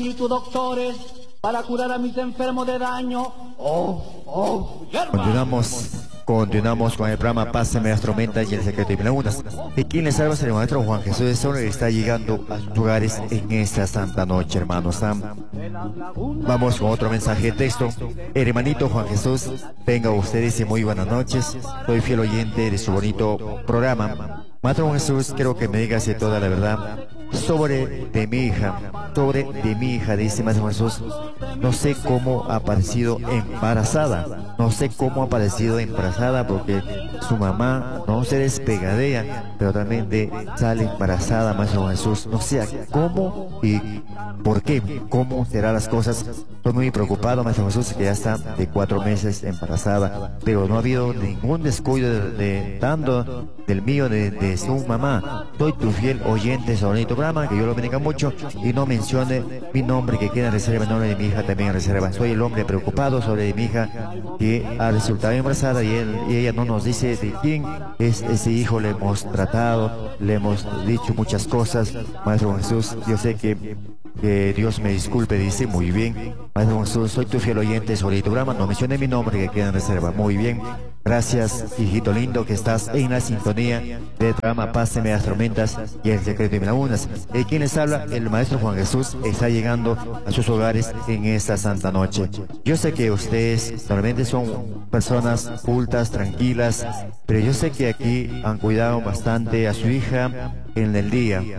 espíritu doctores para curar a mis enfermos de daño. Hierba. Continuamos con el programa Pásame las tormentas y el secreto de Milagunas. Y quien les salva es el maestro Juan Jesús de Soler, que está llegando a sus hogares en esta santa noche, hermanos. Vamos con otro mensaje de texto. Hermanito Juan Jesús, venga ustedes y muy buenas noches. Soy fiel oyente de su bonito programa. Maestro Juan Jesús, quiero que me digas de toda la verdad sobre de mi hija, dice Maestro Juan Jesús. No sé cómo ha aparecido embarazada. Porque su mamá no se despega de ella, pero también sale embarazada, Maestro Juan Jesús. No sé cómo y por qué, cómo serán las cosas. Estoy muy preocupado, Maestro Jesús, que ya está de 4 meses embarazada, pero no ha habido ningún descuido tanto del mío, de su mamá. Soy tu fiel oyente sobre tu programa, que yo lo bendiga mucho, y no mencione mi nombre, que queda en reserva, el nombre de mi hija también en reserva. Soy el hombre preocupado sobre mi hija, que ha resultado embarazada, y ella no nos dice de quién es ese hijo. Le hemos tratado, le hemos dicho muchas cosas. Maestro Jesús, yo sé que Dios me disculpe, dice. Muy bien, Maestro Jesús, soy tu fiel oyente sobre tu programa, no mencione mi nombre, que queda en reserva. Muy bien, gracias, hijito lindo, que estás en la sintonía del programa Pásame las tormentas y el secreto de Milagunas. Quien les habla, el Maestro Juan Jesús, está llegando a sus hogares en esta santa noche. Yo sé que ustedes normalmente son personas cultas, tranquilas, pero yo sé que aquí han cuidado bastante a su hija. En el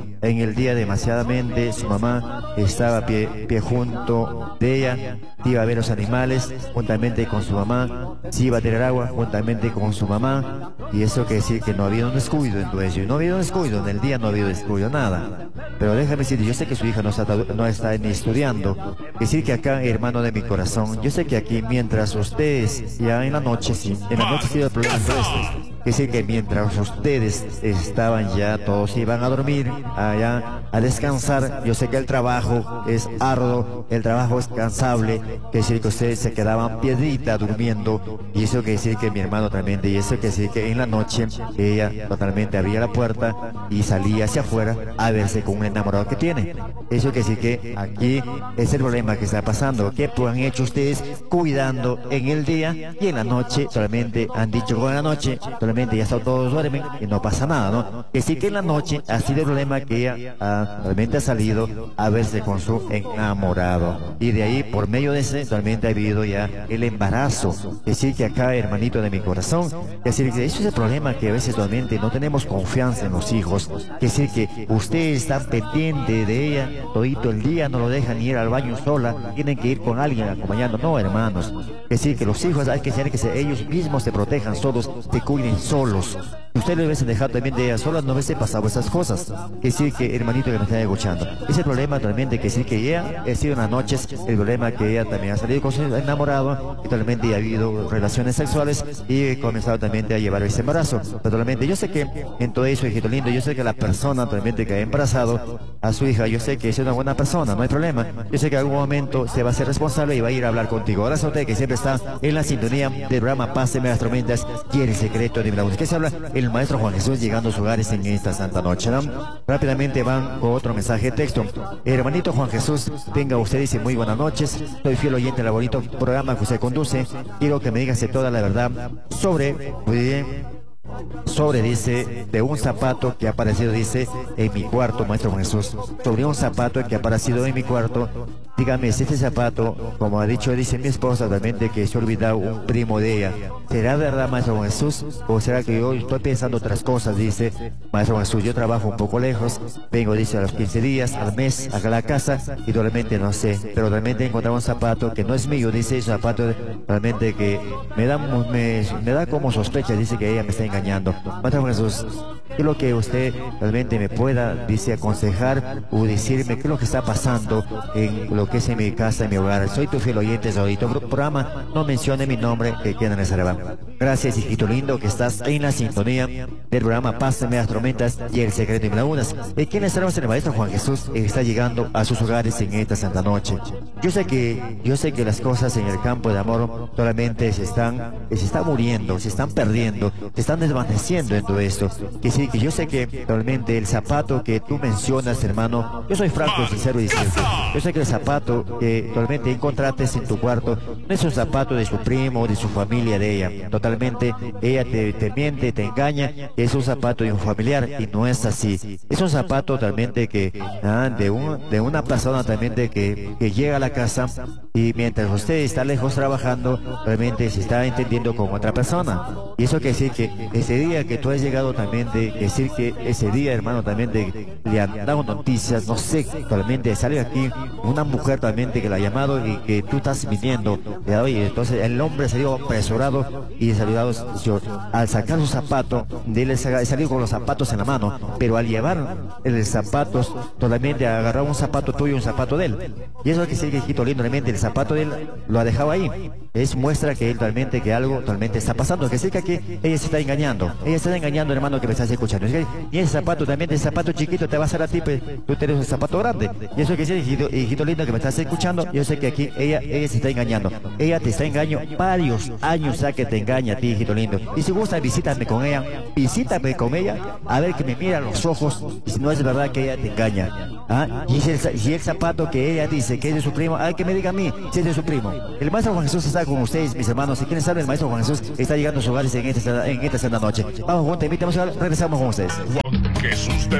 día demasiadamente, su mamá estaba a pie junto de ella, iba a ver los animales juntamente con su mamá, si iba a tirar agua juntamente con su mamá, y eso quiere decir que no ha habido un descuido en todo eso. No ha habido un descuido, en el día no ha habido descuido, nada. Pero déjame decir, yo sé que su hija no está ni estudiando. Decir que acá, hermano de mi corazón, yo sé que aquí, mientras ustedes, ya en la noche sí el problema es este. Es decir, que mientras ustedes estaban ya, todos iban a dormir, allá a descansar, yo sé que el trabajo es arduo, el trabajo es cansable, que decir que ustedes se quedaban piedrita durmiendo, y eso quiere decir que mi hermano también, y eso quiere decir que en la noche ella totalmente abría la puerta y salía hacia afuera a verse con un enamorado que tiene. Eso quiere decir que aquí es el problema que está pasando, que han hecho ustedes cuidando en el día, y en la noche solamente han dicho que en la noche ya todos duermen y no pasa nada, ¿no? Que sí, que en la noche ha sido el problema, que ella realmente ha salido a verse con su enamorado, y de ahí, por medio de ese, realmente ha habido ya el embarazo. Que sí, que acá, hermanito de mi corazón, que decir que eso es el problema, que a veces realmente no tenemos confianza en los hijos. Que decir que usted está pendiente de ella todito el día, no lo dejan ni ir al baño sola, tienen que ir con alguien acompañando. No, hermanos, que decir que los hijos hay que tener que ellos mismos se protejan solos, se cuiden solos. Ustedes le hubiesen dejado también de ella sola, no hubiese pasado esas cosas. Que decir que, hermanito que me está escuchando, ese problema realmente, que decir que ella ha sido en las noches, el problema que ella también ha salido con su enamorado, y totalmente ha habido relaciones sexuales, y he comenzado también a llevar ese embarazo. Totalmente, yo sé que en todo eso, hijito lindo, yo sé que la persona totalmente que ha embarazado a su hija, yo sé que es una buena persona, no hay problema. Yo sé que en algún momento se va a ser responsable y va a ir a hablar contigo. Ahora, a usted que siempre está en la sintonía del programa Pásame las tormentas y el secreto de Milagunas, que se habla el Maestro Juan Jesús, llegando a sus hogares en esta santa noche, ¿no? Rápidamente van con otro mensaje de texto. Hermanito Juan Jesús, tenga usted, dice, muy buenas noches. Soy fiel oyente del bonito programa que usted conduce. Quiero que me digas toda la verdad sobre, dice, de un zapato que ha aparecido, dice, en mi cuarto, Maestro Juan Jesús. Sobre un zapato que ha aparecido en mi cuarto. Dígame si este zapato, como ha dicho, dice mi esposa realmente, que se ha olvidado un primo de ella. ¿Será verdad, Maestro Juan Jesús? ¿O será que yo estoy pensando otras cosas? Dice, Maestro Juan Jesús, yo trabajo un poco lejos, vengo, dice, a los 15 días, al mes, acá a la casa, y realmente no sé, pero realmente he encontrado un zapato que no es mío, dice, ese zapato realmente que me da como sospecha, dice, que ella me está engañando. Maestro Juan Jesús, ¿qué es lo que usted realmente me pueda, dice, aconsejar o decirme qué es lo que está pasando en lo que es en mi casa, en mi hogar? Soy tu fiel oyente, soy tu programa, no mencione mi nombre, que queda en esa reserva. Gracias, hijito lindo, que estás en la sintonía del programa Pásame las tormentas y el secreto de Milagunas. ¿Quién les el Maestro Juan Jesús? Está llegando a sus hogares en esta santa noche. Yo sé que las cosas en el campo de amor solamente se están muriendo, se están perdiendo, se están desvaneciendo en todo esto. Que sí, decir que yo sé que realmente el zapato que tú mencionas, hermano, yo soy franco, sincero y decirte, yo sé que el zapato que realmente encontraste en tu cuarto no es un zapato de su primo, de su familia, de ella. Totalmente, ella te miente, te engaña, es un zapato de un familiar y no es así. Es un zapato realmente que de una persona realmente que llega a la casa y mientras usted está lejos trabajando, realmente se está entendiendo con otra persona. Y eso quiere decir que ese día que tú has llegado también decir que ese día, hermano, también le han dado noticias, no sé, realmente sale aquí una mujer también que la ha llamado y que tú estás viniendo. Oye, entonces el hombre salió apresurado y salió al sacar su zapato, él salió con los zapatos en la mano, pero al llevar los zapatos, totalmente agarró un zapato tuyo y un zapato de él. Y eso es que sí, que hijito lindo, realmente el zapato de él lo ha dejado ahí. Es muestra que él realmente, que algo realmente está pasando, que sí que aquí ella se está engañando. Ella está engañando, hermano, que me estás escuchando. Es que, y ese zapato también, ese zapato chiquito te va a hacer a ti, pues, tú tienes un zapato grande. Y eso que sí, hijito lindo, que me estás escuchando, yo sé que aquí ella se está engañando. Ella te está engañando varios años ya que te engaña a ti, hijito lindo. Y si gusta, visítame con ella, a ver que me mira a los ojos, y si no es verdad que ella te engaña. ¿Ah? Y si el zapato que ella dice que es de su primo, hay que me diga a mí si es de su primo. El maestro Juan Jesús está con ustedes, mis hermanos. Si quieren saber, el maestro Juan Jesús está llegando a sus hogares en esta santa noche. Vamos juntos, invitamos a regresamos con ustedes. Juan Jesús